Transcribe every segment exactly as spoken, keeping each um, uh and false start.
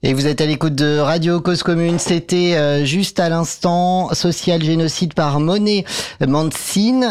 Et vous êtes à l'écoute de Radio Cause Commune. C'était euh, juste à l'instant Social Génocide par Monet Mancine.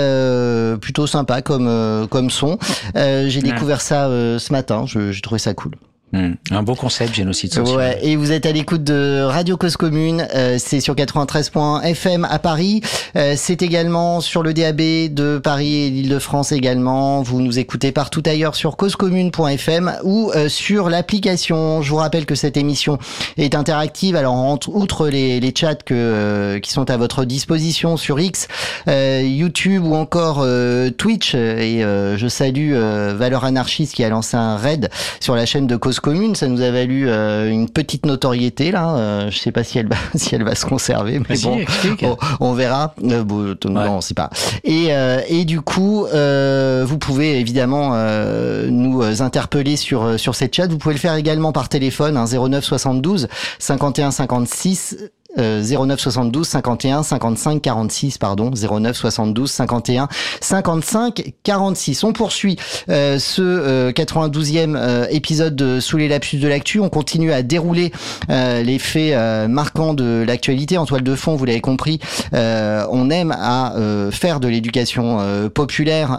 Euh, plutôt sympa comme euh, comme son. Euh, j'ai découvert ça euh, ce matin. Je, j'ai trouvé ça cool. Mmh. Un beau concept, génocide social. Ouais, et vous êtes à l'écoute de Radio Cause Commune, euh, c'est sur quatre-vingt-treize point F M à Paris, euh, c'est également sur le D A B de Paris et l'Île-de-France également. Vous nous écoutez partout ailleurs sur cause commune point F M ou euh, sur l'application. Je vous rappelle que cette émission est interactive, alors entre, outre les, les chats que, euh, qui sont à votre disposition sur X, euh, YouTube ou encore euh, Twitch, et euh, je salue euh, Valeur Anarchiste qui a lancé un raid sur la chaîne de Cause Commune, ça nous a valu euh, une petite notoriété là. Euh, je sais pas si elle va si elle va se conserver, mais Vas-y, bon, on, on verra. Euh, bon, t- ouais. Non, c'est pas. Et euh, et du coup, euh, vous pouvez évidemment euh, nous interpeller sur sur cette chat. Vous pouvez le faire également par téléphone, hein, zéro neuf soixante-douze cinquante et un cinquante-six. Euh, zéro neuf soixante-douze cinquante et un cinquante-cinq quarante-six, pardon, zéro neuf soixante-douze cinquante et un cinquante-cinq quarante-six. On poursuit euh, ce euh, quatre-vingt-douzième euh, épisode de Sous les lapsus de l'actu. On continue à dérouler euh, les faits euh, marquants de l'actualité. En toile de fond, vous l'avez compris, euh, on aime à euh, faire de l'éducation euh, populaire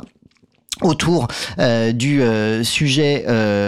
autour euh, du euh, sujet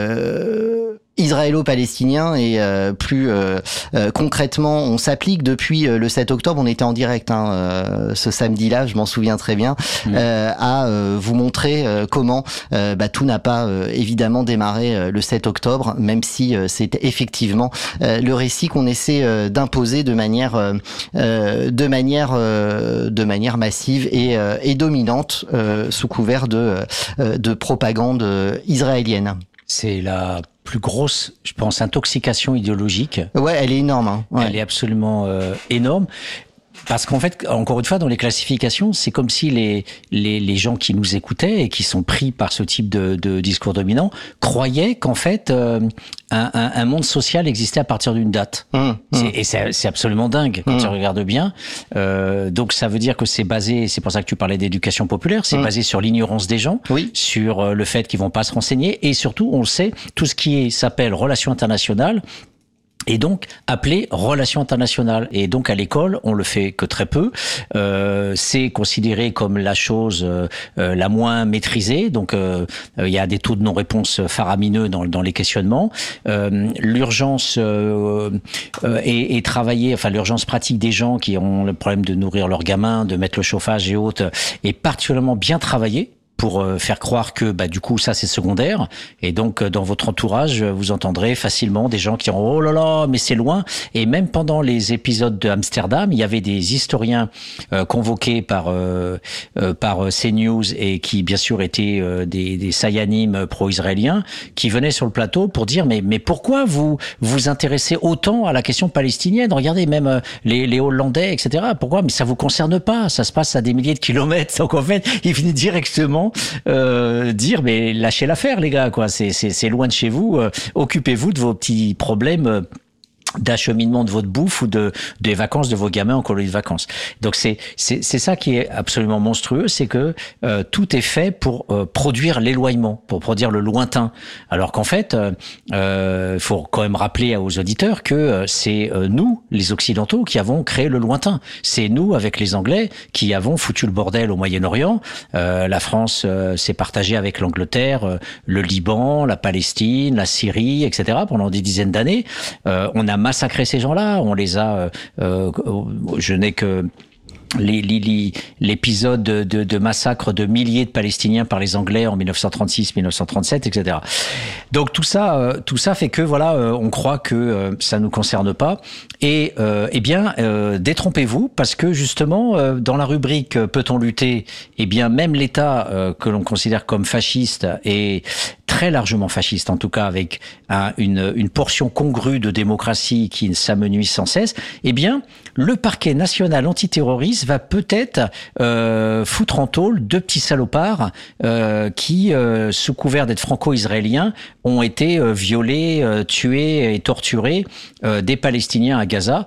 euh, israélo-palestinien et euh, plus euh, euh, concrètement, on s'applique depuis euh, le sept octobre. On était en direct hein, euh, ce samedi-là, je m'en souviens très bien, mmh. euh, à euh, vous montrer euh, comment euh, bah, tout n'a pas euh, évidemment démarré euh, le sept octobre, même si euh, c'est effectivement euh, le récit qu'on essaie euh, d'imposer de manière euh, euh, de manière euh, de manière massive et, euh, et dominante euh, sous couvert de euh, de propagande euh, israélienne. C'est la plus grosse, je pense, intoxication idéologique. Ouais, elle est énorme. Hein. Ouais. Elle est absolument euh, énorme. Parce qu'en fait, encore une fois, dans les classifications, c'est comme si les, les, les gens qui nous écoutaient et qui sont pris par ce type de, de discours dominant croyaient qu'en fait, euh, un, un, un monde social existait à partir d'une date. Mmh, mmh. C'est, et c'est, c'est absolument dingue quand mmh. tu regardes bien. Euh, donc ça veut dire que c'est basé, c'est pour ça que tu parlais d'éducation populaire, c'est mmh. basé sur l'ignorance des gens, oui. sur euh, le fait qu'ils vont pas se renseigner et surtout, on le sait, tout ce qui est, s'appelle relations internationales, et donc appelé relations internationales. Et donc à l'école, on le fait que très peu. Euh, c'est considéré comme la chose euh, la moins maîtrisée. Donc euh, il y a des taux de non-réponse faramineux dans, dans les questionnements. Euh, l'urgence euh, euh, est, est travaillée, enfin l'urgence pratique des gens qui ont le problème de nourrir leurs gamins, de mettre le chauffage et autres, est particulièrement bien travaillée pour faire croire que bah du coup ça c'est secondaire, et donc dans votre entourage vous entendrez facilement des gens qui diront oh là là mais c'est loin. Et même pendant les épisodes de Amsterdam, il y avait des historiens euh, convoqués par euh, euh, par CNews et qui bien sûr étaient euh, des des sayanim pro-israéliens qui venaient sur le plateau pour dire mais mais pourquoi vous vous intéressez autant à la question palestinienne? Regardez même euh, les les Hollandais et cetera. Pourquoi? Mais ça vous concerne pas, ça se passe à des milliers de kilomètres. Donc en fait ils finissent directement Euh, dire mais lâchez l'affaire les gars quoi, c'est c'est c'est loin de chez vous, euh, occupez-vous de vos petits problèmes euh, d'acheminement de votre bouffe ou de des vacances de vos gamins en colonie de vacances. Donc c'est c'est c'est ça qui est absolument monstrueux, c'est que euh, tout est fait pour euh, produire l'éloignement, pour produire le lointain. Alors qu'en fait, il euh, faut quand même rappeler aux auditeurs que euh, c'est euh, nous, les Occidentaux, qui avons créé le lointain. C'est nous, avec les Anglais, qui avons foutu le bordel au Moyen-Orient. Euh, la France euh, s'est partagée avec l'Angleterre, euh, le Liban, la Palestine, la Syrie, et cetera pendant des dizaines d'années. Euh, on a massacré ces gens-là, on les a, euh, euh, je n'ai que Les, les, l'épisode de, de, de massacre de milliers de Palestiniens par les Anglais en dix-neuf cent trente-six, dix-neuf cent trente-sept, et cetera. Donc tout ça, euh, tout ça fait que voilà, euh, on croit que euh, ça nous concerne pas. Et euh, eh bien, euh, détrompez-vous, parce que justement, euh, dans la rubrique euh, peut-on lutter, eh bien même l'État euh, que l'on considère comme fasciste est très largement fasciste, en tout cas avec un, une, une portion congrue de démocratie qui s'amenuise sans cesse. Eh bien, le parquet national antiterroriste va peut-être euh, foutre en tôle deux petits salopards euh, qui, euh, sous couvert d'être franco-israéliens, ont été euh, violés, euh, tués et torturés euh, des Palestiniens à Gaza.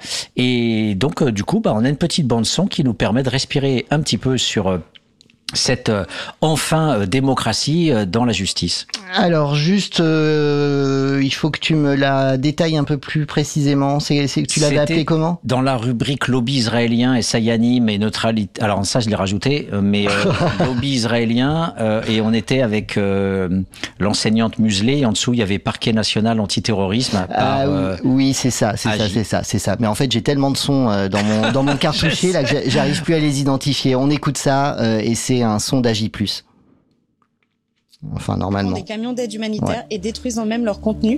Et donc, euh, du coup, bah, on a une petite bande-son qui nous permet de respirer un petit peu sur euh, cette euh, enfin euh, démocratie euh, dans la justice. Alors juste, euh, il il faut que tu me la détailles un peu plus précisément. C'est, c'est tu l'avais appelé comment? Dans la rubrique lobby israélien et Sayanim et neutralité. Alors ça, je l'ai rajouté, mais euh, lobby israélien euh, et on était avec euh, l'enseignante muselée. Et en dessous, il y avait parquet national antiterrorisme. Par, ah, euh, oui, c'est ça, c'est Agi. ça, c'est ça, c'est ça. Mais en fait, j'ai tellement de sons euh, dans mon dans mon cartouchier là que j'arrive plus à les identifier. On écoute ça euh, et c'est un son d'Agi plus. Enfin, normalement. Des camions d'aide humanitaire ouais. et détruisant même leur contenu.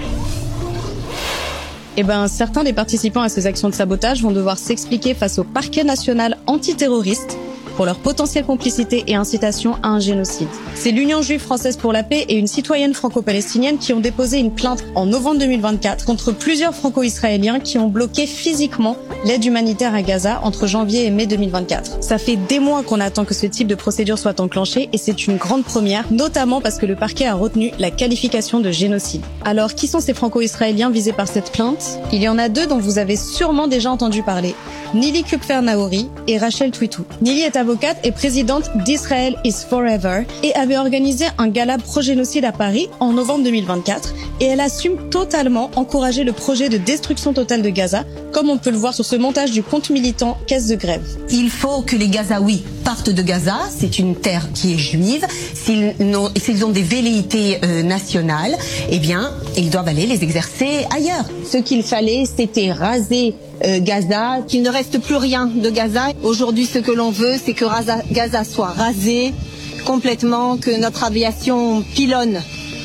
Eh ben, certains des participants à ces actions de sabotage vont devoir s'expliquer face au parquet national antiterroriste pour leur potentielle complicité et incitation à un génocide. C'est l'Union juive française pour la paix et une citoyenne franco-palestinienne qui ont déposé une plainte en novembre deux mille vingt-quatre contre plusieurs franco-israéliens qui ont bloqué physiquement l'aide humanitaire à Gaza entre janvier et mai deux mille vingt-quatre. Ça fait des mois qu'on attend que ce type de procédure soit enclenché et c'est une grande première, notamment parce que le parquet a retenu la qualification de génocide. Alors, qui sont ces franco-israéliens visés par cette plainte? Il y en a deux dont vous avez sûrement déjà entendu parler. Nili Kupfer-Naouri et Rachel Twitou. Nili est avocate et présidente d'Israel is Forever et avait organisé un gala pro-génocide à Paris en novembre deux mille vingt-quatre et elle assume totalement encourager le projet de destruction totale de Gaza, comme on peut le voir sur ce montage du compte militant Caisse de grève. Il faut que les Gazaouis partent de Gaza, c'est une terre qui est juive. S'ils ont, s'ils ont des velléités euh, nationales, eh bien, ils doivent aller les exercer ailleurs. Ce qu'il fallait, c'était raser euh, Gaza, qu'il ne reste plus rien de Gaza. Aujourd'hui, ce que l'on veut, c'est que Gaza, Gaza soit rasé complètement, que notre aviation pilonne.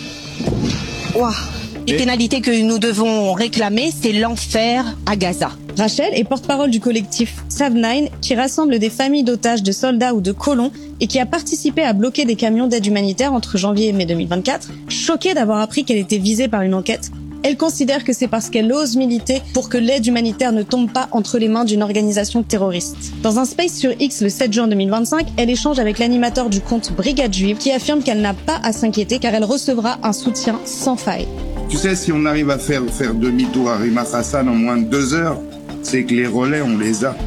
Wow. Les pénalités que nous devons réclamer, c'est l'enfer à Gaza. Rachel est porte-parole du collectif Save Nine qui rassemble des familles d'otages, de soldats ou de colons et qui a participé à bloquer des camions d'aide humanitaire entre janvier et mai deux mille vingt-quatre. Choquée d'avoir appris qu'elle était visée par une enquête, elle considère que c'est parce qu'elle ose militer pour que l'aide humanitaire ne tombe pas entre les mains d'une organisation terroriste. Dans un space sur X le sept juin deux mille vingt-cinq, elle échange avec l'animateur du compte Brigade Juive qui affirme qu'elle n'a pas à s'inquiéter car elle recevra un soutien sans faille. Tu sais, si on arrive à faire, faire demi-tour à Rima Hassan en moins de deux heures, c'est que les relais, on les a.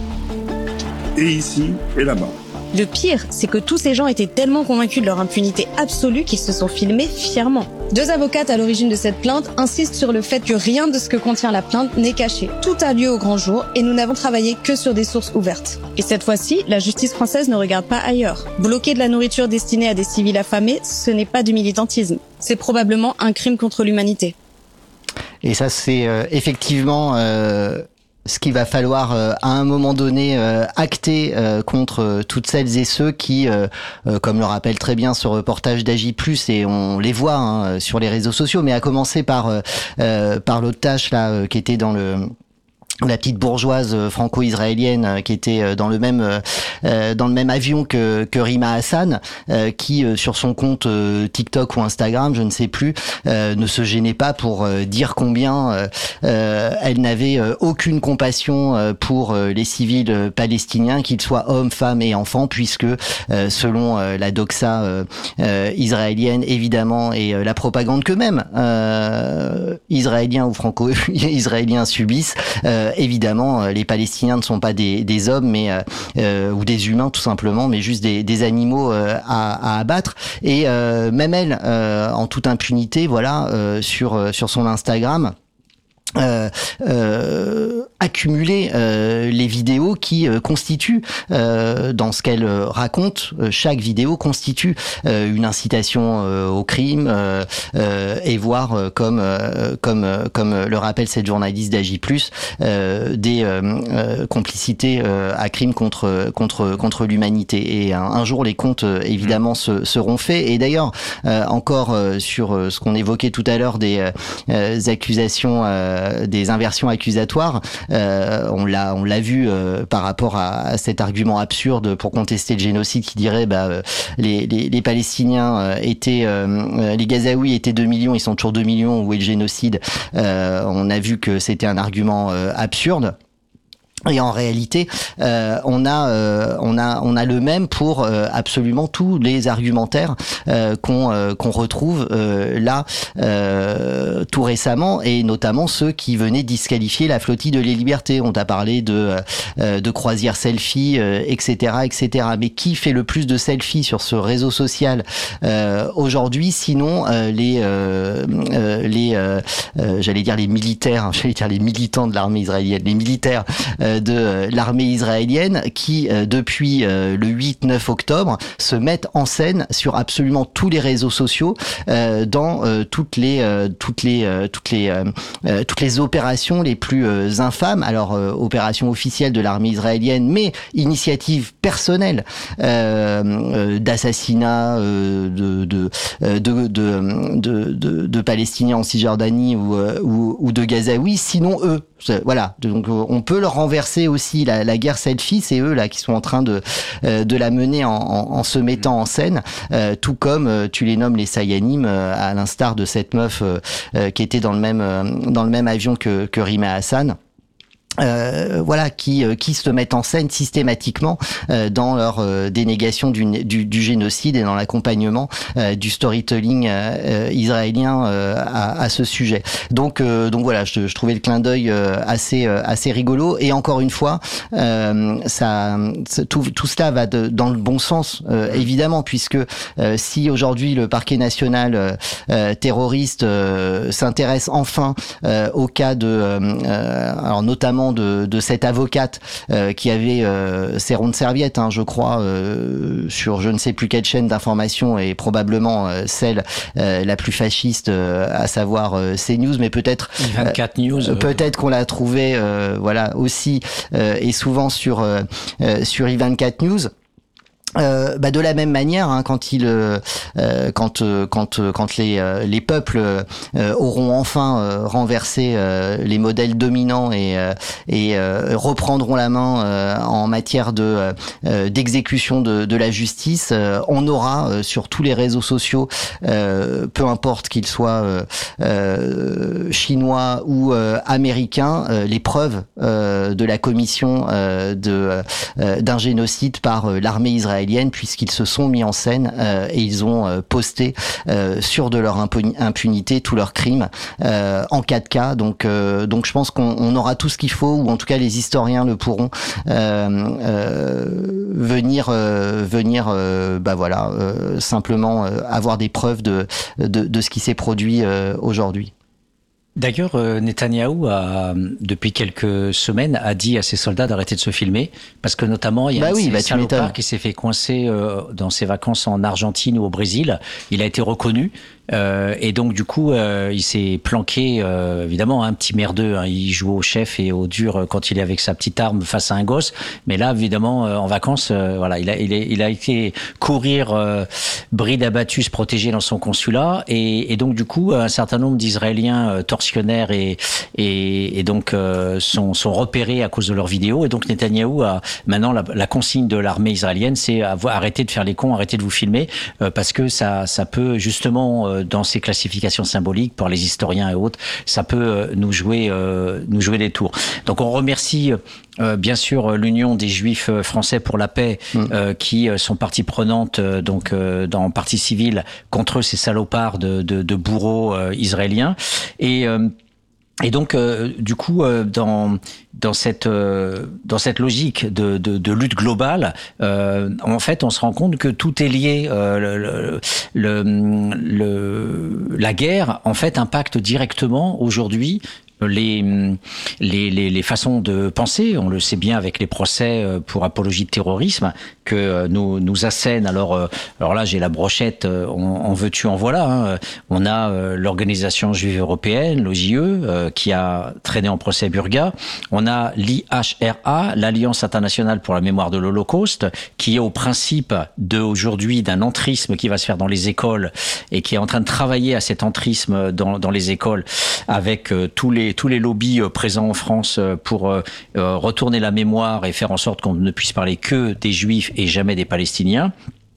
Et ici, et là-bas. Le pire, c'est que tous ces gens étaient tellement convaincus de leur impunité absolue qu'ils se sont filmés fièrement. Deux avocates à l'origine de cette plainte insistent sur le fait que rien de ce que contient la plainte n'est caché. Tout a lieu au grand jour et nous n'avons travaillé que sur des sources ouvertes. Et cette fois-ci, la justice française ne regarde pas ailleurs. Bloquer de la nourriture destinée à des civils affamés, ce n'est pas du militantisme. C'est probablement un crime contre l'humanité. Et ça, c'est euh, effectivement... Euh... ce qu'il va falloir euh, à un moment donné euh, acter euh, contre euh, toutes celles et ceux qui, euh, euh, comme le rappelle très bien ce reportage d'Agi plus, et on les voit hein, sur les réseaux sociaux, mais à commencer par euh, euh, par l'autre tâche là euh, qui était dans le la petite bourgeoise franco-israélienne qui était dans le même euh, dans le même avion que que Rima Hassan, euh, qui euh, sur son compte euh, TikTok ou Instagram, je ne sais plus, euh, ne se gênait pas pour euh, dire combien euh, euh, elle n'avait euh, aucune compassion euh, pour euh, les civils palestiniens, qu'ils soient hommes, femmes et enfants, puisque euh, selon euh, la doxa euh, euh, israélienne évidemment et euh, la propagande qu'eux-mêmes euh, israéliens ou franco-israéliens subissent, euh, évidemment, les Palestiniens ne sont pas des, des hommes, mais euh, ou des humains tout simplement, mais juste des, des animaux euh, à, à abattre. Et euh, même elle, euh, en toute impunité, voilà, euh, sur sur son Instagram. Euh, euh, accumuler euh, les vidéos qui euh, constituent euh, dans ce qu'elle raconte, euh, chaque vidéo constitue euh, une incitation euh, au crime euh, euh, et voire euh, comme euh, comme euh, comme le rappelle cette journaliste d'Agi plus, euh, des euh, euh, complicités euh, à crime contre contre contre l'humanité. Et un, un jour les comptes euh, évidemment se, seront faits. Et d'ailleurs euh, encore euh, sur euh, ce qu'on évoquait tout à l'heure des euh, accusations euh, des inversions accusatoires, euh, on l'a on l'a vu euh, par rapport à, à cet argument absurde pour contester le génocide qui dirait bah euh, les, les les Palestiniens euh, étaient euh, les Gazaouis étaient deux millions, ils sont toujours deux millions, où est le génocide? euh, On a vu que c'était un argument euh, absurde. Et en réalité, euh, on a, euh, on a, on a le même pour euh, absolument tous les argumentaires euh, qu'on euh, qu'on retrouve euh, là euh, tout récemment, et notamment ceux qui venaient disqualifier la flottille de les libertés. On t'a parlé de euh, de croisière selfie, euh, et cetera, et cetera. Mais qui fait le plus de selfies sur ce réseau social euh, aujourd'hui, sinon euh, les euh, euh, les euh, euh, j'allais dire les militaires, hein, j'allais dire les militants de l'armée israélienne, les militaires euh, de euh, l'armée israélienne qui euh, depuis euh, le huit neuf octobre se mettent en scène sur absolument tous les réseaux sociaux euh, dans euh, toutes les euh, toutes les euh, toutes les euh, euh, toutes les opérations les plus euh, infâmes. Alors euh, opérations officielles de l'armée israélienne, mais initiatives personnelles euh, euh, d'assassinat euh, de de, de de de de de Palestiniens en Cisjordanie ou ou, ou de Gazaouis, sinon eux. Voilà, donc on peut leur renverser aussi la, la guerre selfie, c'est eux là qui sont en train de euh, de la mener en, en, en se mettant en scène, euh, tout comme euh, tu les nommes les Sayanim, euh, à l'instar de cette meuf euh, euh, qui était dans le même euh, dans le même avion que que Rima Hassan. Euh, voilà, qui euh, qui se mettent en scène systématiquement euh, dans leur euh, dénégation du, du, du génocide et dans l'accompagnement euh, du storytelling euh, israélien euh, à, à ce sujet. Donc euh, donc voilà, je, je trouvais le clin d'œil euh, assez euh, assez rigolo, et encore une fois, euh, ça tout, tout cela va de, dans le bon sens euh, évidemment, puisque euh, si aujourd'hui le parquet national euh, euh, terroriste euh, s'intéresse enfin euh, au cas de euh, alors notamment De, de cette avocate euh, qui avait euh, ses rondes serviettes, hein, je crois, euh, sur je ne sais plus quelle chaîne d'information, et probablement euh, celle euh, la plus fasciste, euh, à savoir euh, CNews, mais peut-être vingt-quatre euh, News, peut-être qu'on l'a trouvé, euh, voilà, aussi euh, et souvent sur euh, euh, sur i vingt-quatre News. Euh, bah de la même manière, hein, quand il, euh, quand euh, quand euh, quand les euh, les peuples euh, auront enfin euh, renversé euh, les modèles dominants et euh, et euh, reprendront la main euh, en matière de euh, d'exécution de, de la justice, euh, on aura euh, sur tous les réseaux sociaux, euh, peu importe qu'ils soient euh, euh, chinois ou euh, américains, euh, les preuves euh, de la commission euh, de euh, d'un génocide par euh, l'armée israélienne, puisqu'ils se sont mis en scène euh, et ils ont euh, posté euh, sur de leur impunité tous leurs crimes euh, en quatre K. Donc, euh, donc je pense qu'on on aura tout ce qu'il faut, ou en tout cas les historiens le pourront euh, euh, venir, euh, venir, euh, bah voilà, euh, simplement euh, avoir des preuves de de, de ce qui s'est produit euh, aujourd'hui. D'ailleurs, Netanyahou a, depuis quelques semaines, a dit à ses soldats d'arrêter de se filmer, parce que notamment il y a bah un oui, bah salopard qui s'est fait coincer euh, dans ses vacances en Argentine ou au Brésil. Il a été reconnu. Euh, et donc du coup, euh, il s'est planqué, euh, évidemment, un petit merdeux. Hein, il joue au chef et au dur quand il est avec sa petite arme face à un gosse. Mais là, évidemment, euh, en vacances, euh, voilà, il a, il, est, il a été courir euh, bride abattue, se protéger dans son consulat. Et, et donc du coup, un certain nombre d'Israéliens euh, tortionnaires et, et, et donc euh, sont, sont repérés à cause de leurs vidéos. Et donc Netanyahou a maintenant la, la consigne de l'armée israélienne, c'est arrêter de faire les cons, arrêter de vous filmer, euh, parce que ça, ça peut justement euh, dans ces classifications symboliques par les historiens et autres, ça peut nous jouer, euh, nous jouer des tours. Donc on remercie euh, bien sûr l'Union des Juifs français pour la paix, mmh. euh, qui sont partie prenante euh, donc euh, dans partie civile contre ces salopards de, de, de bourreaux euh, israéliens. Et euh, Et donc, euh, du coup, euh, dans dans cette euh, dans cette logique de de, de lutte globale, euh, en fait, on se rend compte que tout est lié. Euh, le, le, le la guerre, en fait, impacte directement aujourd'hui les, les, les, les façons de penser. On le sait bien avec les procès pour apologie de terrorisme que nous, nous assènent. Alors, alors là, j'ai la brochette, en, en veux-tu, en voilà. Hein. On a l'Organisation juive européenne, l'O J E, qui a traîné en procès Burga. On a l'I H R A, l'Alliance internationale pour la mémoire de l'Holocauste, qui est au principe de aujourd'hui d'un entrisme qui va se faire dans les écoles et qui est en train de travailler à cet entrisme dans, dans les écoles avec euh, tous les tous les lobbies euh, présents en France euh, pour euh, euh, retourner la mémoire et faire en sorte qu'on ne puisse parler que des Juifs et jamais des Palestiniens.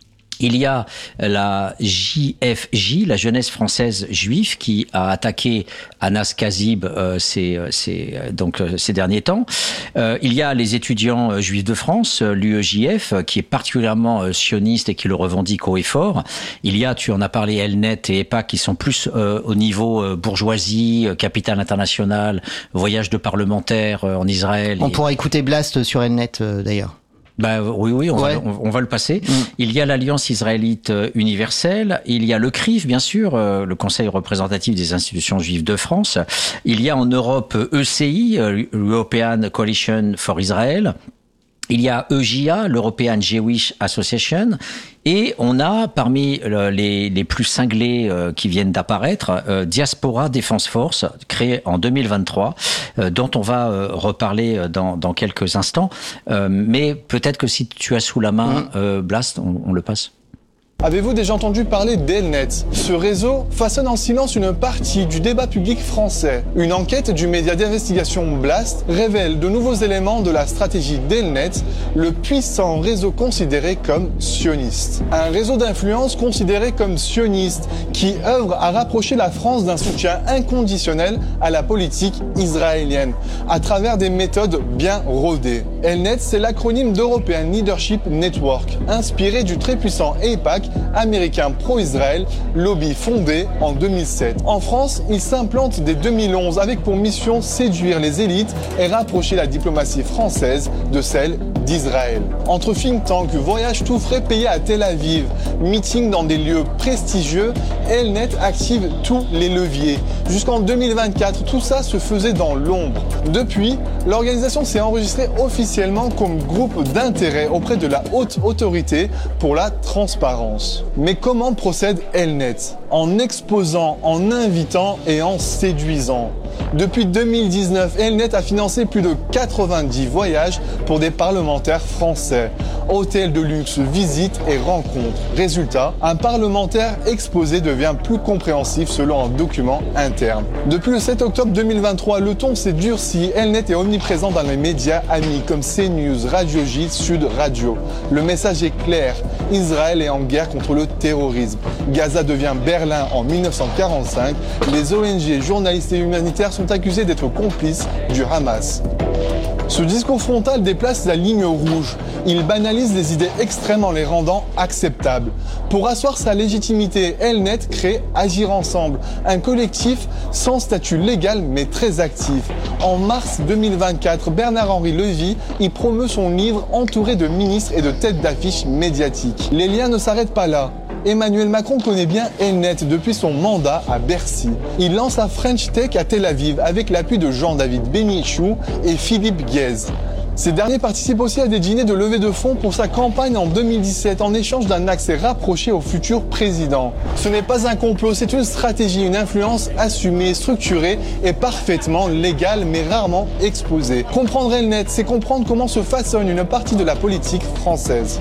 Il y a la J F J, la jeunesse française juive, qui a attaqué Anas Kazib euh, ces, ces, donc, euh, ces derniers temps. Euh, il y a les étudiants euh, juifs de France, euh, l'U E J F, euh, qui est particulièrement euh, sioniste et qui le revendique haut et fort. Il y a, tu en as parlé, Elnet et E P A C, qui sont plus euh, au niveau euh, bourgeoisie, euh, capitale internationale, voyage de parlementaires euh, en Israël. On et... pourra écouter Blast sur Elnet euh, d'ailleurs. Bah oui, oui, on, ouais. va, on, on va le passer. Mmh. Il y a l'Alliance israélite universelle, il y a le C R I F, bien sûr, euh, le Conseil représentatif des institutions juives de France. Il y a en Europe E C I, European Coalition for Israel. Il y a E J A, l'European Jewish Association, et on a parmi les, les plus cinglés euh, qui viennent d'apparaître, euh, Diaspora Defense Force, créée en deux mille vingt-trois, euh, dont on va euh, reparler dans, dans quelques instants. Euh, mais peut-être que si tu as sous la main, euh, Blast, on, on le passe. Avez-vous déjà entendu parler d'Elnet? Ce réseau façonne en silence une partie du débat public français. Une enquête du média d'investigation Blast révèle de nouveaux éléments de la stratégie d'Elnet, le puissant réseau considéré comme sioniste. Un réseau d'influence considéré comme sioniste qui œuvre à rapprocher la France d'un soutien inconditionnel à la politique israélienne à travers des méthodes bien rodées. Elnet, c'est l'acronyme d'European Leadership Network, inspiré du très puissant E P A C américain pro-Israël, lobby fondé en deux mille sept. En France, il s'implante dès deux mille onze avec pour mission séduire les élites et rapprocher la diplomatie française de celle d'Israël. Entre think tank, voyages tout frais payés à Tel Aviv, meetings dans des lieux prestigieux, Elnet active tous les leviers. Jusqu'en deux mille vingt-quatre, tout ça se faisait dans l'ombre. Depuis, l'organisation s'est enregistrée officiellement comme groupe d'intérêt auprès de la haute autorité pour la transparence. Mais comment procède Elnet? En exposant, en invitant et en séduisant. Depuis deux mille dix-neuf, Elnet a financé plus de quatre-vingt-dix voyages pour des parlementaires français. Hôtels de luxe, visites et rencontres. Résultat, un parlementaire exposé devient plus compréhensif selon un document interne. Depuis le sept octobre deux mille vingt-trois, le ton s'est durci. Elnet est omniprésent dans les médias amis comme CNews, Radio J, Sud Radio. Le message est clair. Israël est en guerre contre le terrorisme. Gaza devient Berlin en mille neuf cent quarante-cinq. Les O N G, journalistes et humanitaires sont accusés d'être complices du Hamas. Ce discours frontal déplace la ligne rouge. Il banalise les idées extrêmes en les rendant acceptables. Pour asseoir sa légitimité, Elnet crée Agir Ensemble, un collectif sans statut légal mais très actif. En mars deux mille vingt-quatre, Bernard-Henri Lévy y promeut son livre entouré de ministres et de têtes d'affiches médiatiques. Les liens ne s'arrêtent pas là. Emmanuel Macron connaît bien Elnet depuis son mandat à Bercy. Il lance la French Tech à Tel Aviv avec l'appui de Jean-David Benichou et Philippe Guez. Ces derniers participent aussi à des dîners de levée de fonds pour sa campagne en deux mille dix-sept en échange d'un accès rapproché au futur président. Ce n'est pas un complot, c'est une stratégie, une influence assumée, structurée et parfaitement légale mais rarement exposée. Comprendre Elnet, c'est comprendre comment se façonne une partie de la politique française.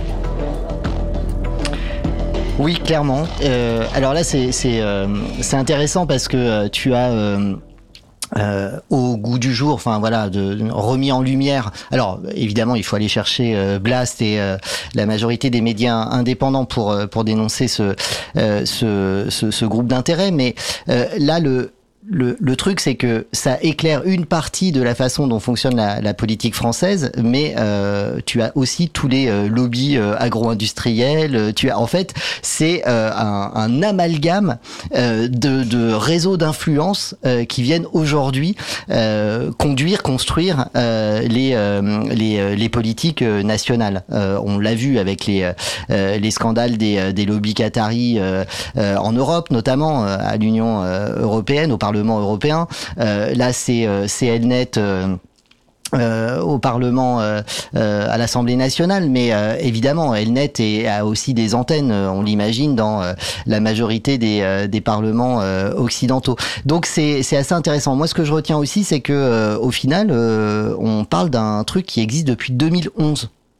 Oui, clairement. Euh, alors là, c'est c'est euh, c'est intéressant parce que euh, tu as euh, euh, au goût du jour, enfin voilà, de, de, remis en lumière. Alors évidemment, il faut aller chercher euh, Blast et euh, la majorité des médias indépendants pour euh, pour dénoncer ce euh, ce, ce ce groupe d'intérêt. Mais euh, là, le Le, le truc, c'est que ça éclaire une partie de la façon dont fonctionne la, la politique française, mais euh, tu as aussi tous les euh, lobbies euh, agro-industriels. Tu as, en fait, c'est euh, un, un amalgame euh, de, de réseaux d'influence euh, qui viennent aujourd'hui euh, conduire, construire euh, les, euh, les les politiques nationales. Euh, on l'a vu avec les euh, les scandales des, des lobbies qataris euh, euh, en Europe, notamment euh, à l'Union euh, européenne, au Parlement européen. Euh, là, c'est euh, c'est Elnet euh, euh, au Parlement, euh, euh, à l'Assemblée nationale, mais euh, évidemment, Elnet est, a aussi des antennes, on l'imagine, dans euh, la majorité des, euh, des parlements euh, occidentaux. Donc c'est c'est assez intéressant. Moi, ce que je retiens aussi, c'est que euh, au final, euh, on parle d'un truc qui existe depuis deux mille onze.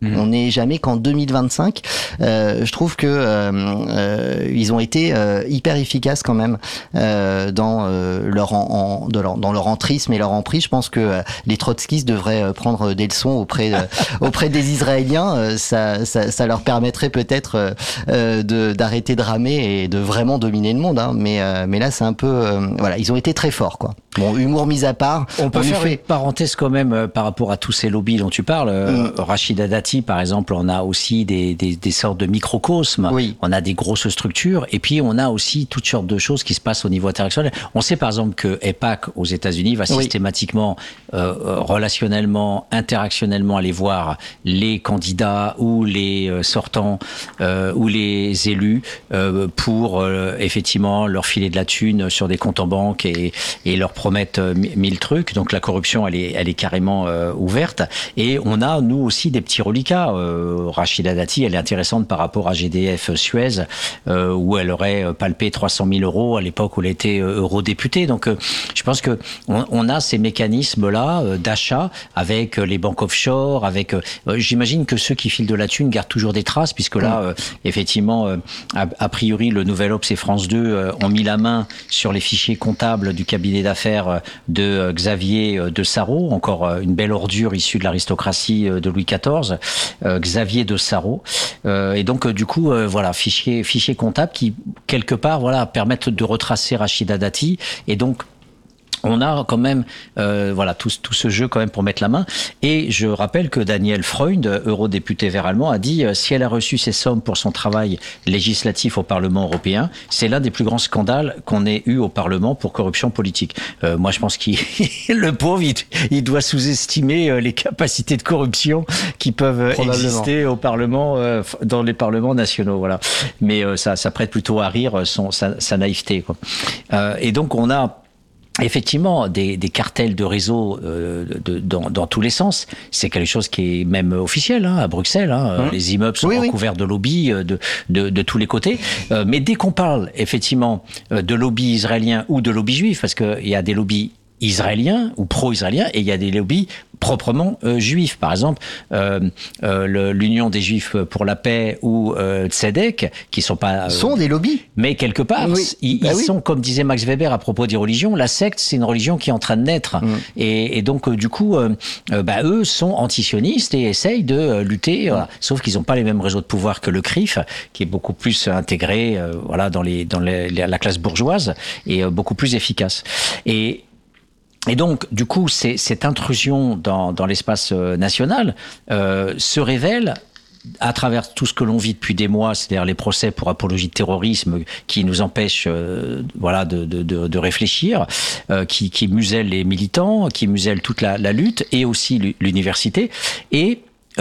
Mmh. On n'est jamais qu'en deux mille vingt-cinq. Euh, je trouve que euh, euh, ils ont été euh, hyper efficaces quand même euh, dans euh, leur en, en, de leur, dans leur entrisme et leur emprise. Je pense que euh, les trotskistes devraient prendre des leçons auprès de, auprès des Israéliens. Euh, ça, ça, ça leur permettrait peut-être euh, de d'arrêter de ramer et de vraiment dominer le monde. Hein. Mais euh, mais là, c'est un peu euh, voilà, ils ont été très forts, quoi. Bon, humour mis à part. On peut on faire fait... une parenthèse quand même euh, par rapport à tous ces lobbies dont tu parles. Euh, mm. Rachida Dati, par exemple, on a aussi des, des, des sortes de microcosmes. Oui. On a des grosses structures. Et puis, on a aussi toutes sortes de choses qui se passent au niveau international. On sait, par exemple, que E P A C aux États-Unis va oui. systématiquement, euh, relationnellement, interactionnellement aller voir les candidats ou les euh, sortants euh, ou les élus euh, pour euh, effectivement leur filer de la thune sur des comptes en banque et, et leur promettre euh, mille trucs. Donc la corruption, elle est, elle est carrément euh, ouverte. Et on a, nous aussi, des petits reliquats. Euh, Rachida Dati, elle est intéressante par rapport à G D F Suez, euh, où elle aurait palpé trois cent mille euros à l'époque où elle était euh, eurodéputée. Donc euh, je pense que on, on a ces mécanismes-là euh, d'achat avec euh, les banques offshore, avec... Euh, j'imagine que ceux qui filent de la thune gardent toujours des traces, puisque là, euh, effectivement, euh, a, a priori, le Nouvel Obs et France deux euh, ont mis la main sur les fichiers comptables du cabinet d'affaires de euh, Xavier de Sarro, encore euh, une belle ordure issue de l'aristocratie euh, de Louis quatorze, euh, Xavier de Sarro. Euh, et donc, euh, du coup, euh, voilà, fichiers fichiers comptables qui, quelque part, voilà, permettent de retracer Rachida Dati. Et donc, on a quand même euh, voilà tout, tout ce jeu quand même pour mettre la main. Et je rappelle que Daniel Freund, eurodéputé vert allemand, a dit euh, si elle a reçu ces sommes pour son travail législatif au Parlement européen, c'est l'un des plus grands scandales qu'on ait eu au Parlement pour corruption politique. Euh, moi, je pense qu'il le pauvre, il, il doit sous-estimer euh, les capacités de corruption qui peuvent exister au Parlement, euh, dans les parlements nationaux. Voilà. Mais euh, ça, ça prête plutôt à rire son sa, sa naïveté, quoi. Euh, et donc on a effectivement des, des cartels de réseau euh, de, dans, dans tous les sens. C'est quelque chose qui est même officiel hein, à Bruxelles. Hein. Mmh. Les immeubles sont oui, recouverts oui. de lobbies de, de, de tous les côtés. Euh, mais dès qu'on parle effectivement de lobbies israéliens ou de lobbies juifs, parce qu'il y a des lobbies israéliens ou pro-israéliens et il y a des lobbies proprement euh, juifs. Par exemple, euh, euh, le, l'Union des Juifs pour la paix ou euh, Tzedek, qui sont pas... Euh, sont des lobbies. Mais quelque part, oui. ils, bah ils oui. sont, comme disait Max Weber à propos des religions, la secte, c'est une religion qui est en train de naître. Mmh. Et, et donc, euh, du coup, euh, euh, bah, eux sont antisionistes et essayent de euh, lutter. Mmh. Voilà. Sauf qu'ils n'ont pas les mêmes réseaux de pouvoir que le C R I F, qui est beaucoup plus intégré euh, voilà, dans, les, dans les, la classe bourgeoise et euh, beaucoup plus efficace. Et Et donc, du coup, c'est, cette intrusion dans, dans l'espace national euh, se révèle à travers tout ce que l'on vit depuis des mois, c'est-à-dire les procès pour apologie de terrorisme qui nous empêchent euh, voilà, de, de, de, de réfléchir, euh, qui, qui musellent les militants, qui musellent toute la, la lutte et aussi l'université. Et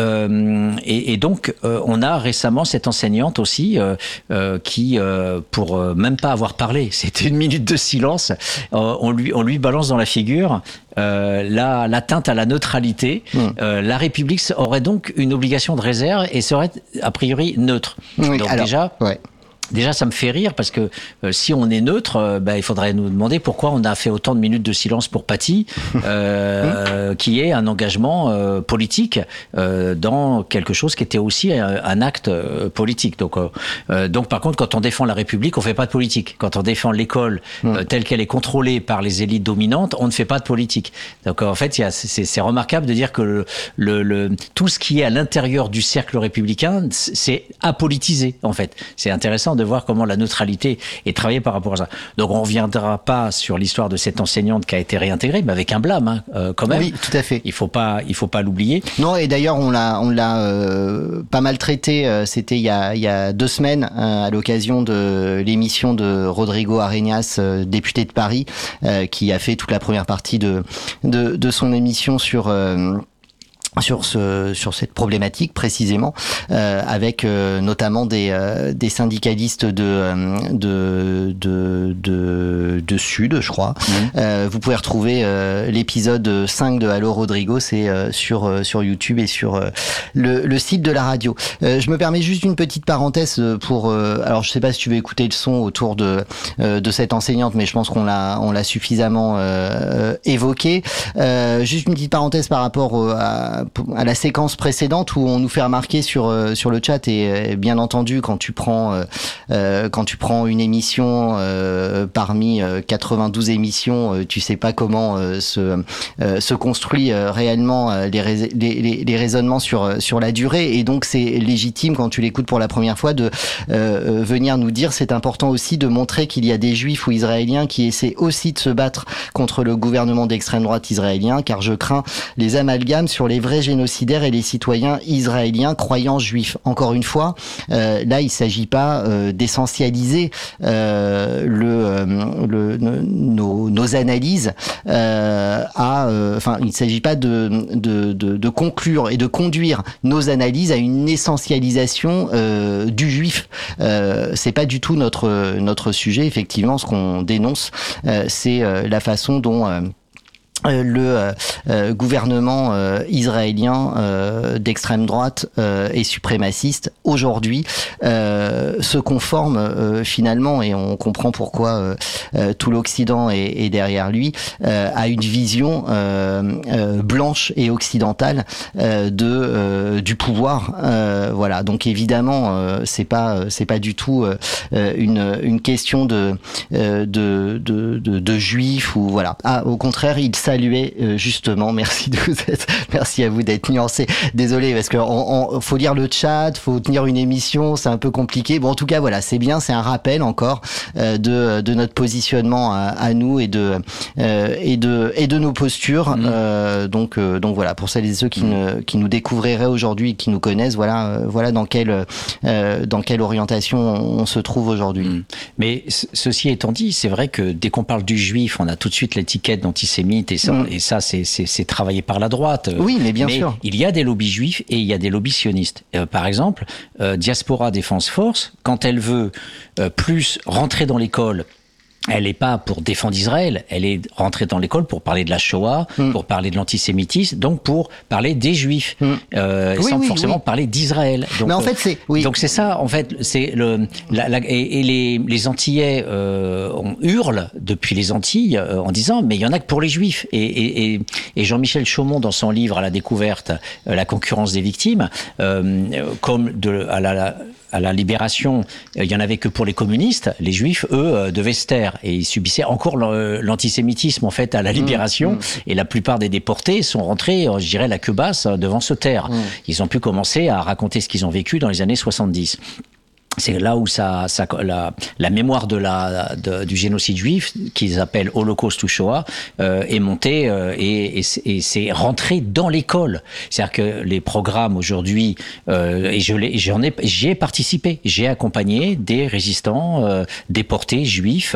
Euh, et, et donc, euh, on a récemment cette enseignante aussi euh, euh, qui, euh, pour euh, même pas avoir parlé, c'était une minute de silence, euh, on lui on lui balance dans la figure euh, la l'atteinte à la neutralité. Mmh. Euh, la République aurait donc une obligation de réserve et serait a priori neutre. Oui, donc alors, déjà. Ouais. Déjà, ça me fait rire parce que euh, si on est neutre, euh, bah, il faudrait nous demander pourquoi on a fait autant de minutes de silence pour Paty, euh, qui est un engagement euh, politique euh, dans quelque chose qui était aussi un, un acte euh, politique. Donc, euh, donc, par contre, quand on défend la République, on fait pas de politique. Quand on défend l'école euh, telle qu'elle est contrôlée par les élites dominantes, on ne fait pas de politique. Donc, en fait, il y a, c'est, c'est remarquable de dire que le, le, le, tout ce qui est à l'intérieur du cercle républicain, c'est apolitisé. En fait, c'est intéressant de de voir comment la neutralité est travaillée par rapport à ça. Donc on ne reviendra pas sur l'histoire de cette enseignante qui a été réintégrée, mais avec un blâme hein, euh, quand même. Oui, tout à fait. Il faut pas, il faut pas l'oublier. Non, et d'ailleurs on l'a, on l'a euh, pas mal traité. Euh, c'était il y a, il y a deux semaines euh, à l'occasion de l'émission de Rodrigo Arenas, euh, député de Paris, euh, qui a fait toute la première partie de de, de son émission sur. Euh, sur ce sur cette problématique précisément euh, avec euh, notamment des euh, des syndicalistes de de de de, de Sud je crois. Mmh. Euh, vous pouvez retrouver euh, l'épisode cinq de Allo Rodrigo, c'est euh, sur euh, sur YouTube et sur euh, le le site de la radio. Euh, je me permets juste une petite parenthèse pour euh, alors je sais pas si tu veux écouter le son autour de euh, de cette enseignante, mais je pense qu'on l'a on l'a suffisamment euh, évoqué. Euh, juste une petite parenthèse par rapport au, à à, à la séquence précédente où on nous fait remarquer sur euh, sur le chat et, et bien entendu quand tu prends euh, euh, quand tu prends une émission euh, parmi euh, quatre-vingt-douze émissions, euh, tu sais pas comment euh, se euh, se construit euh, réellement euh, les, rais- les, les les raisonnements sur sur la durée, et donc c'est légitime quand tu l'écoutes pour la première fois de euh, venir nous dire c'est important aussi de montrer qu'il y a des juifs ou israéliens qui essaient aussi de se battre contre le gouvernement d'extrême droite israélien, car je crains les amalgames sur les vrais génocidaires et les citoyens israéliens croyants juifs. Encore une fois, euh, là il s'agit pas euh, d'essentialiser euh, le, euh, le nos, nos analyses euh, à enfin euh, il s'agit pas de, de de de conclure et de conduire nos analyses à une essentialisation euh, du juif. Euh, c'est pas du tout notre notre sujet. Effectivement, ce qu'on dénonce, euh, c'est euh, la façon dont euh, le euh, euh, gouvernement euh, israélien euh, d'extrême droite euh, et suprémaciste aujourd'hui euh, se conforme euh, finalement, et on comprend pourquoi euh, euh, tout l'Occident est, est derrière lui, euh, à une vision euh, euh, blanche et occidentale euh, de euh, du pouvoir. Euh, voilà. Donc évidemment, euh, c'est pas c'est pas du tout euh, une une question de euh, de, de de de juifs ou voilà. Ah, au contraire, il saluer euh, justement, merci de vous être, merci à vous d'être nuancé. Désolé parce que on, on, faut lire le chat, faut tenir une émission, c'est un peu compliqué. Bon, en tout cas, voilà, c'est bien, c'est un rappel encore euh, de de notre positionnement à, à nous et de euh, et de et de nos postures. Mmh. Euh, donc euh, donc voilà, pour celles et ceux qui mmh. ne qui nous découvriraient aujourd'hui et qui nous connaissent, voilà euh, voilà dans quelle euh, dans quelle orientation on se trouve aujourd'hui. Mmh. Mais c- ceci étant dit, c'est vrai que dès qu'on parle du juif, on a tout de suite l'étiquette d'antisémite et ça, mmh. et ça c'est, c'est, c'est travaillé par la droite. Oui, mais bien mais sûr. Il y a des lobbies juifs et il y a des lobbies sionistes. Euh, par exemple, euh, Diaspora Defense Force, quand elle veut euh, plus rentrer dans l'école, elle n'est pas pour défendre Israël, elle est rentrée dans l'école pour parler de la Shoah, mm. pour parler de l'antisémitisme, donc pour parler des Juifs, mm. euh, oui, sans oui, forcément oui. parler d'Israël. Donc, mais en fait, c'est oui. Donc c'est ça, en fait, c'est le la, la, et, et les, les Antillais euh, on hurlent depuis les Antilles euh, en disant mais il y en a que pour les Juifs. Et, et, et, et Jean-Michel Chaumont dans son livre à la découverte, euh, la concurrence des victimes, euh, comme de à la, la à la Libération, il y en avait que pour les communistes. Les Juifs, eux, devaient se taire et ils subissaient encore l'antisémitisme en fait à la Libération. Mmh, mmh. Et la plupart des déportés sont rentrés, je dirais, la queue basse devant se taire. Mmh. Ils ont pu commencer à raconter ce qu'ils ont vécu dans les années soixante-dix. C'est là où ça, ça, la, la mémoire de la, de, du génocide juif, qu'ils appellent Holocauste ou Shoah, euh, est montée euh, et, et, et c'est rentré dans l'école. C'est-à-dire que les programmes aujourd'hui, euh, et je l'ai, j'en ai, j'y ai participé, j'ai accompagné des résistants euh, déportés juifs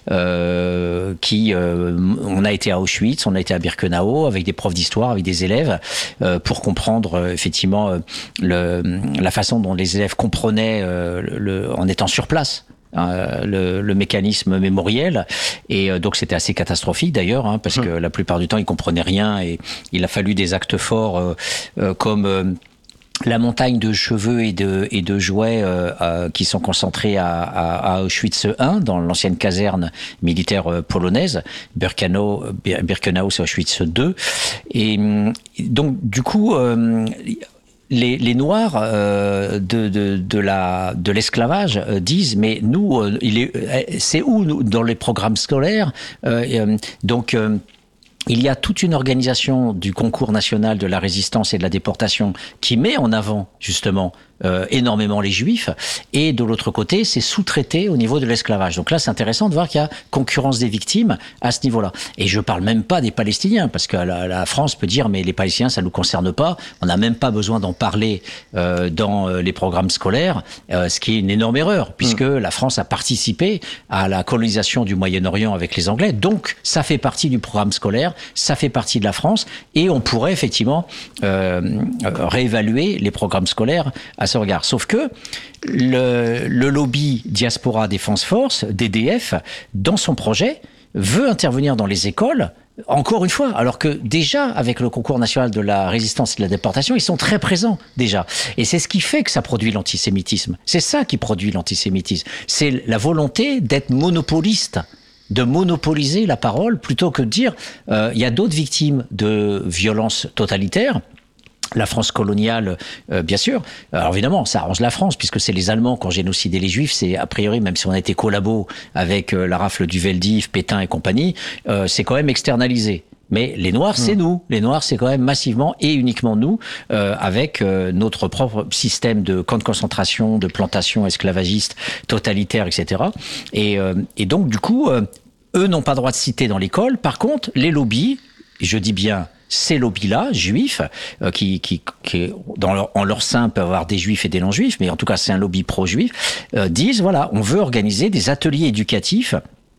euh, qui, euh, on a été à Auschwitz, on a été à Birkenau avec des profs d'histoire, avec des élèves euh, pour comprendre euh, effectivement euh, le, la façon dont les élèves comprenaient euh, Le, le, en étant sur place euh, le, le mécanisme mémoriel et euh, donc c'était assez catastrophique d'ailleurs hein, parce mmh. que la plupart du temps ils comprenaient rien et il a fallu des actes forts euh, euh, comme euh, la montagne de cheveux et de, et de jouets euh, euh, qui sont concentrés à, à, à Auschwitz un, dans l'ancienne caserne militaire euh, polonaise. Birkenau, Birkenau c'est Auschwitz deux. Et donc, du coup... Euh, Les, les Noirs euh, de, de, de, la, de l'esclavage euh, disent mais nous, euh, il est, c'est où nous, dans les programmes scolaires euh, euh, donc euh, il y a toute une organisation du concours national de la résistance et de la déportation qui met en avant justement euh, énormément les Juifs, et de l'autre côté, c'est sous-traité au niveau de l'esclavage. Donc là, c'est intéressant de voir qu'il y a concurrence des victimes à ce niveau-là. Et je parle même pas des Palestiniens, parce que la, la France peut dire mais les Palestiniens, ça nous concerne pas. On n'a même pas besoin d'en parler euh, dans les programmes scolaires, euh, ce qui est une énorme erreur, puisque mmh. la France a participé à la colonisation du Moyen-Orient avec les Anglais. Donc, ça fait partie du programme scolaire, ça fait partie de la France, et on pourrait effectivement euh, réévaluer les programmes scolaires à ce regard. Sauf que le, le lobby Diaspora Defense Force, D D F, dans son projet, veut intervenir dans les écoles, encore une fois, alors que déjà, avec le concours national de la résistance et de la déportation, ils sont très présents déjà. Et c'est ce qui fait que ça produit l'antisémitisme. C'est ça qui produit l'antisémitisme. C'est la volonté d'être monopoliste, de monopoliser la parole, plutôt que de dire euh, il y a d'autres victimes de violences totalitaires. La France coloniale, euh, bien sûr. Alors évidemment, ça arrange la France, puisque c'est les Allemands qui ont génocidé les Juifs. C'est a priori, même si on a été collabo avec euh, la rafle du Veldiv, Pétain et compagnie, euh, c'est quand même externalisé. Mais les Noirs, c'est mmh. nous. Les Noirs, c'est quand même massivement et uniquement nous, euh, avec euh, notre propre système de camps de concentration, de plantation esclavagiste, totalitaire, et cetera. Et, euh, et donc, du coup, euh, eux n'ont pas droit de citer dans l'école. Par contre, les lobbies, je dis bien ces lobbies-là, juifs, euh, qui, qui, qui dans leur, en leur sein peuvent avoir des juifs et des non-juifs, mais en tout cas c'est un lobby pro-juif, euh, disent voilà, on veut organiser des ateliers éducatifs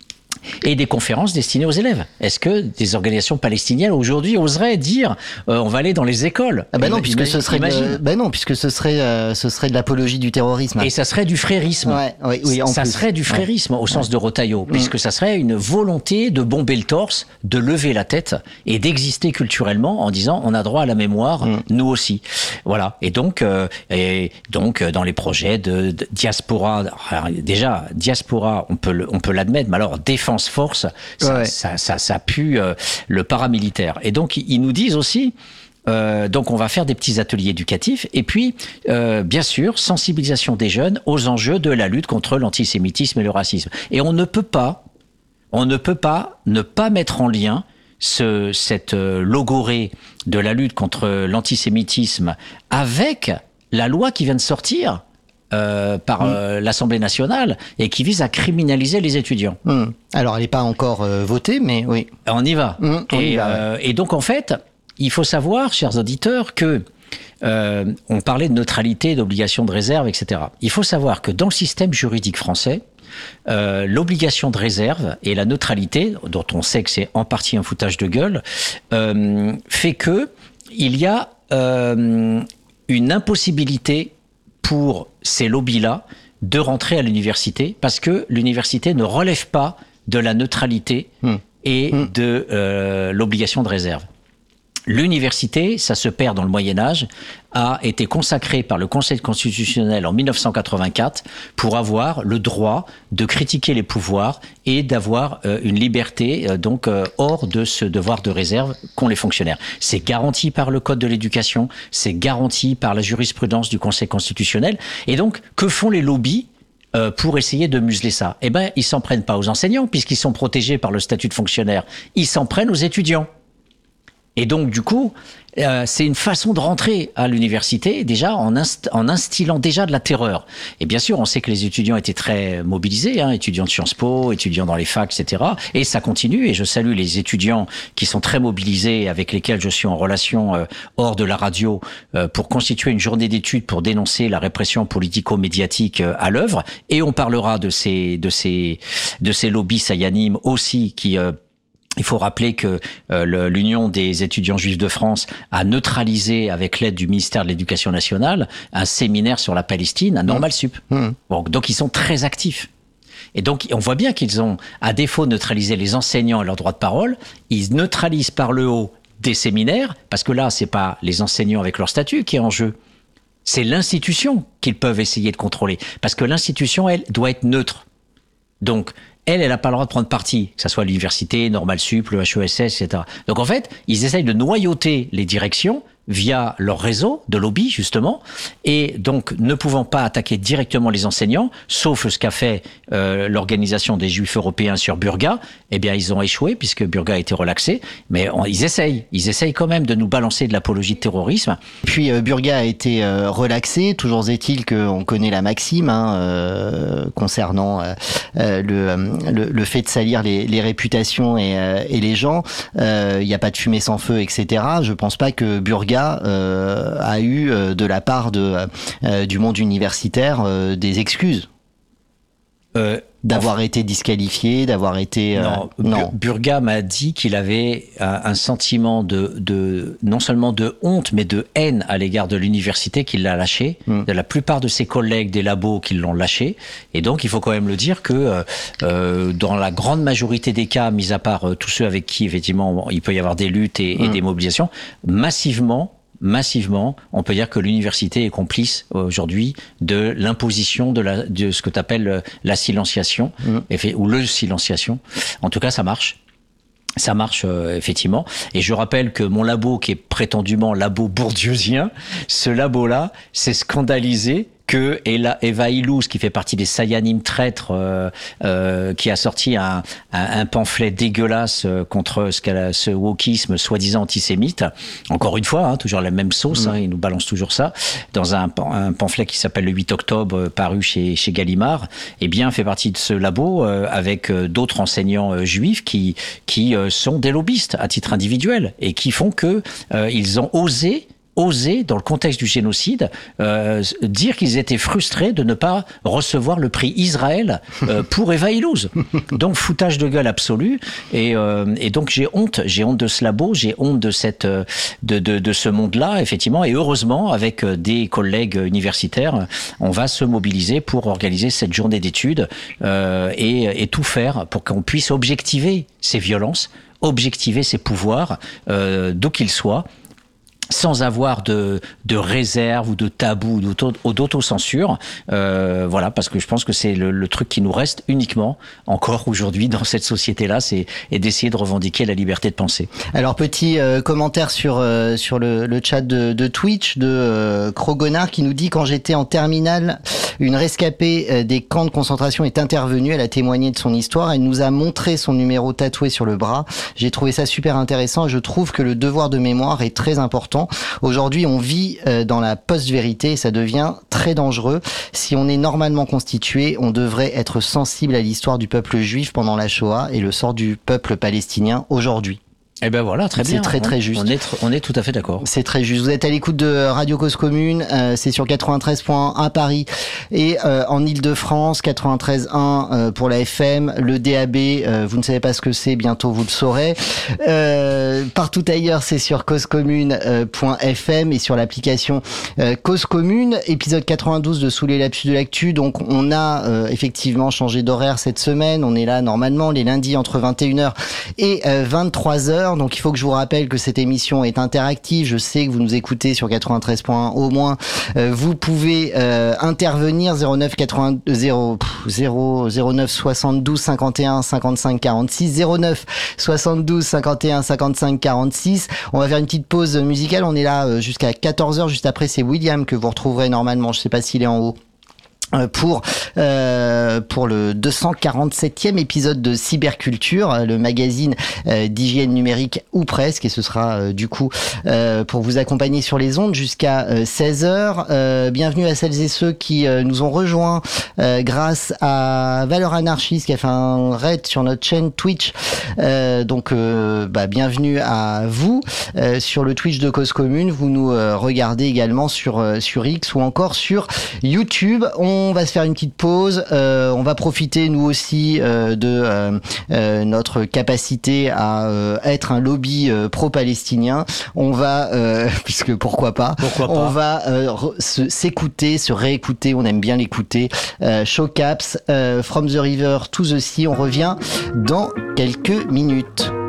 et des conférences destinées aux élèves. Est-ce que des organisations palestiniennes aujourd'hui oseraient dire euh, on va aller dans les écoles? Ah bah non, puisque ce serait de, bah non, puisque ce serait euh, ce serait de l'apologie du terrorisme. Et ça serait du frérisme. Ouais, oui, oui, en ça plus. serait du frérisme ouais. au sens ouais. de Rotaillot, mmh. puisque ça serait une volonté de bomber le torse, de lever la tête et d'exister culturellement en disant on a droit à la mémoire, mmh. nous aussi. Voilà. Et donc euh, et donc dans les projets de, de diaspora, alors, déjà diaspora, on peut le, on peut l'admettre, mais alors défense force, ça, ouais. ça, ça, ça pue euh, le paramilitaire. Et donc, ils nous disent aussi, euh, donc on va faire des petits ateliers éducatifs, et puis, euh, bien sûr, sensibilisation des jeunes aux enjeux de la lutte contre l'antisémitisme et le racisme. Et on ne peut pas, on ne peut pas ne pas mettre en lien ce, cette logorée de la lutte contre l'antisémitisme avec la loi qui vient de sortir Euh, par mmh. euh, l'Assemblée nationale et qui vise à criminaliser les étudiants. Mmh. Alors, elle n'est pas encore euh, votée, mais oui. On y va. Mmh, on et, y va ouais. euh, et donc, en fait, il faut savoir, chers auditeurs, que euh, on parlait de neutralité, d'obligation de réserve, et cetera. Il faut savoir que dans le système juridique français, euh, l'obligation de réserve et la neutralité, dont on sait que c'est en partie un foutage de gueule, euh, fait que il y a euh, une impossibilité pour ces lobbies-là de rentrer à l'université parce que l'université ne relève pas de la neutralité mmh. et mmh. de euh, l'obligation de réserve. L'université, ça se perd dans le Moyen-Âge, a été consacrée par le Conseil constitutionnel en mille neuf cent quatre-vingt-quatre pour avoir le droit de critiquer les pouvoirs et d'avoir euh, une liberté euh, donc euh, hors de ce devoir de réserve qu'ont les fonctionnaires. C'est garanti par le Code de l'éducation, c'est garanti par la jurisprudence du Conseil constitutionnel. Et donc, que font les lobbies euh, pour essayer de museler ça? Eh ben, ils s'en prennent pas aux enseignants puisqu'ils sont protégés par le statut de fonctionnaire. Ils s'en prennent aux étudiants. Et donc, du coup, euh, c'est une façon de rentrer à l'université, déjà, en, inst- en instillant déjà de la terreur. Et bien sûr, on sait que les étudiants étaient très mobilisés, hein, étudiants de Sciences Po, étudiants dans les facs, et cetera. Et ça continue, et je salue les étudiants qui sont très mobilisés, avec lesquels je suis en relation euh, hors de la radio, euh, pour constituer une journée d'études pour dénoncer la répression politico-médiatique euh, à l'œuvre. Et on parlera de ces, de ces, de ces lobbies sayanimes aussi qui... Euh, Il faut rappeler que euh, le, l'Union des étudiants juifs de France a neutralisé, avec l'aide du ministère de l'Éducation nationale, un séminaire sur la Palestine, un Normal Sup. Mmh. Bon, donc ils sont très actifs. Et donc on voit bien qu'ils ont, à défaut de neutraliser les enseignants et leur droit de parole, ils neutralisent par le haut des séminaires, parce que là, c'est pas les enseignants avec leur statut qui est en jeu. C'est l'institution qu'ils peuvent essayer de contrôler. Parce que l'institution, elle, doit être neutre. Donc, elle, elle n'a pas le droit de prendre parti, que ce soit l'université, Normal Sup, le H E S S, et cetera. Donc en fait, ils essayent de noyauter les directions via leur réseau de lobby, justement, et donc ne pouvant pas attaquer directement les enseignants, sauf ce qu'a fait euh, l'organisation des Juifs européens sur Burga, eh bien ils ont échoué puisque Burga a été relaxé, mais on, ils essayent, ils essayent quand même de nous balancer de l'apologie de terrorisme. Puis euh, Burga a été euh, relaxé, toujours est-il qu'on connaît la maxime hein, euh, concernant euh, le, le, le fait de salir les, les réputations et, euh, et les gens, il euh, n'y a pas de fumée sans feu, et cetera. Je pense pas que Burga Euh, a eu euh, de la part de, euh, du monde universitaire euh, des excuses euh, d'avoir enfin, été disqualifié, d'avoir été... Euh, non, non. Burga m'a dit qu'il avait un, un sentiment de, de non seulement de honte, mais de haine à l'égard de l'université qui l'a lâché, mm. de la plupart de ses collègues des labos qui l'ont lâché. Et donc, il faut quand même le dire que euh, dans la grande majorité des cas, mis à part euh, tous ceux avec qui, effectivement, il peut y avoir des luttes et, mm. et des mobilisations, massivement, massivement, on peut dire que l'université est complice aujourd'hui de l'imposition de, la, de ce que tu appelles la silenciation, mmh. ou le silenciation. En tout cas, ça marche. Ça marche euh, effectivement. Et je rappelle que mon labo, qui est prétendument labo bourdieusien, ce labo-là s'est scandalisé que Eva Illouz, qui fait partie des Sayanim traîtres, euh, euh, qui a sorti un, un, un pamphlet dégueulasse contre ce, qu'elle a, ce wokisme soi-disant antisémite. Encore une fois, hein, toujours la même sauce, mmh. hein, ils nous balancent toujours ça, dans un, un pamphlet qui s'appelle le huit octobre, paru chez, chez Gallimard, eh bien, fait partie de ce labo euh, avec euh, d'autres enseignants euh, juifs qui, qui euh, sont des lobbyistes à titre individuel et qui font que euh, ils ont osé oser, dans le contexte du génocide, euh, dire qu'ils étaient frustrés de ne pas recevoir le prix Israël euh, pour Eva Illouz. Donc, foutage de gueule absolu. Et, euh, et donc, j'ai honte. J'ai honte de ce labo. J'ai honte de, cette, de, de, de ce monde-là, effectivement. Et heureusement, avec des collègues universitaires, on va se mobiliser pour organiser cette journée d'études euh, et, et tout faire pour qu'on puisse objectiver ces violences, objectiver ces pouvoirs, euh, d'où qu'ils soient, sans avoir de, de réserve ou de tabou ou d'autocensure. Euh, voilà, parce que je pense que c'est le, le truc qui nous reste uniquement encore aujourd'hui dans cette société-là, c'est d'essayer de revendiquer la liberté de penser. Alors, petit euh, commentaire sur, euh, sur le, le chat de, de Twitch de euh, Crogonard qui nous dit « Quand j'étais en terminale, une rescapée euh, des camps de concentration est intervenue, elle a témoigné de son histoire, elle nous a montré son numéro tatoué sur le bras. J'ai trouvé ça super intéressant et je trouve que le devoir de mémoire est très important. Aujourd'hui, on vit dans la post-vérité et ça devient très dangereux. Si on est normalement constitué, on devrait être sensible à l'histoire du peuple juif pendant la Shoah et le sort du peuple palestinien aujourd'hui. » Eh ben voilà, très bien. C'est très très juste. On est, on est tout à fait d'accord. C'est très juste. Vous êtes à l'écoute de Radio Cause Commune, euh, c'est sur quatre-vingt-treize point un à Paris et euh, en Île-de-France, quatre-vingt-treize point un euh, pour la F M, le D A B, euh, vous ne savez pas ce que c'est, bientôt vous le saurez. Euh, partout ailleurs, c'est sur causecommune point f m et sur l'application euh, Cause Commune, épisode quatre-vingt-douze de Sous les lapsus de l'actu. Donc on a euh, effectivement changé d'horaire cette semaine, on est là normalement les lundis entre vingt et une heures et euh, vingt-trois heures. Donc il faut que je vous rappelle que cette émission est interactive. Je sais que vous nous écoutez sur quatre-vingt-treize point un au moins. Euh, vous pouvez euh, intervenir zéro neuf quatre-vingt zéro zéro zéro neuf soixante-douze cinquante et un cinquante-cinq quarante-six zéro neuf soixante-douze cinquante et un cinquante-cinq quarante-six. On va faire une petite pause musicale. On est là jusqu'à quatorze heures. Juste après, c'est William que vous retrouverez normalement. Je sais pas s'il est en haut. Pour euh, pour le deux cent quarante-septième épisode de Cyberculture, le magazine euh, d'hygiène numérique ou presque, et ce sera euh, du coup euh, pour vous accompagner sur les ondes jusqu'à euh, seize heures. Euh, bienvenue à celles et ceux qui euh, nous ont rejoints euh, grâce à Valeur Anarchiste qui a fait un raid sur notre chaîne Twitch. Euh, donc euh, bah, bienvenue à vous euh, sur le Twitch de Cause Commune. Vous nous euh, regardez également sur euh, sur X ou encore sur YouTube. On On va se faire une petite pause. Euh, on va profiter nous aussi euh, de euh, euh, notre capacité à euh, être un lobby euh, pro-palestinien. On va, euh, puisque pourquoi pas, pourquoi pas. On va euh, se, s'écouter, se réécouter. On aime bien l'écouter. Euh, Showcaps, euh, From the River to the Sea. On revient dans quelques minutes.